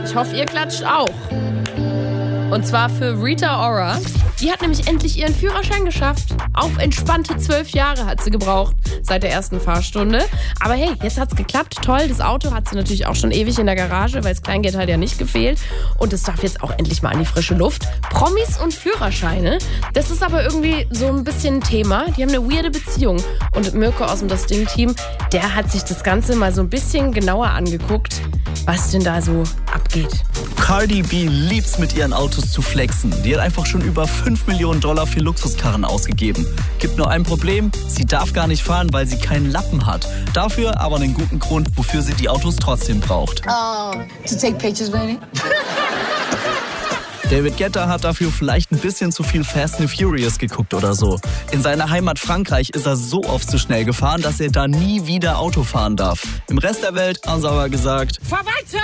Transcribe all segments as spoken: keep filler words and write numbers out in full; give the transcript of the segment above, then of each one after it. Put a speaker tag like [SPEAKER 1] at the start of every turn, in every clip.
[SPEAKER 1] Ich hoffe, ihr klatscht auch. Und zwar für Rita Ora. Die hat nämlich endlich ihren Führerschein geschafft. Auf entspannte zwölf Jahre hat sie gebraucht, seit der ersten Fahrstunde. Aber hey, jetzt hat's geklappt. Toll, das Auto hat sie natürlich auch schon ewig in der Garage, weil das Kleingeld hat ja nicht gefehlt. Und es darf jetzt auch endlich mal an die frische Luft. Promis und Führerscheine, das ist aber irgendwie so ein bisschen ein Thema. Die haben eine weirde Beziehung. Und Mirko aus dem Das Ding-Team, der hat sich das Ganze mal so ein bisschen genauer angeguckt, was denn da so abgeht.
[SPEAKER 2] Cardi B liebt's, mit ihren Autos zu flexen. Die hat einfach schon über fünf Millionen Dollar für Luxuskarren ausgegeben. Gibt nur ein Problem, sie darf gar nicht fahren, weil sie keinen Lappen hat. Dafür aber einen guten Grund, wofür sie die Autos trotzdem braucht.
[SPEAKER 3] Oh, to take pictures, baby.
[SPEAKER 2] David Guetta hat dafür vielleicht ein bisschen zu viel Fast and Furious geguckt oder so. In seiner Heimat Frankreich ist er so oft zu schnell gefahren, dass er da nie wieder Auto fahren darf. Im Rest der Welt haben sie aber gesagt:
[SPEAKER 4] Fahr weiter!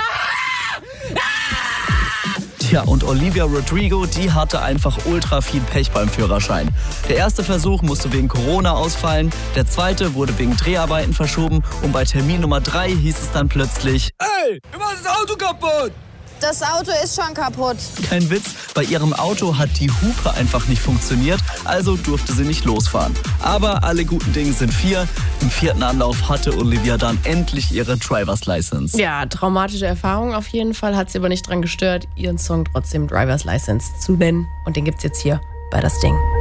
[SPEAKER 2] Tja, und Olivia Rodrigo, die hatte einfach ultra viel Pech beim Führerschein. Der erste Versuch musste wegen Corona ausfallen, der zweite wurde wegen Dreharbeiten verschoben und bei Termin Nummer drei hieß es dann plötzlich:
[SPEAKER 4] Ey, du machst das Auto kaputt!
[SPEAKER 3] Das Auto ist schon kaputt.
[SPEAKER 2] Kein Witz, bei ihrem Auto hat die Hupe einfach nicht funktioniert, also durfte sie nicht losfahren. Aber alle guten Dinge sind vier. Im vierten Anlauf hatte Olivia dann endlich ihre Driver's License.
[SPEAKER 1] Ja, traumatische Erfahrung auf jeden Fall, hat sie aber nicht dran gestört, ihren Song trotzdem Driver's License zu nennen. Und den gibt's jetzt hier bei Das Ding.